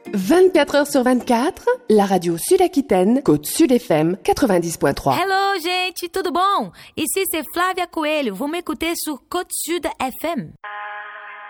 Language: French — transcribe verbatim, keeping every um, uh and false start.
vingt-quatre heures sur vingt-quatre, la radio Sud-Aquitaine, Côte-Sud F M quatre-vingt-dix point trois. Hello, gente, tudo bom? Ici, c'est Flávia Coelho. Vous m'écoutez sur Côte-Sud F M.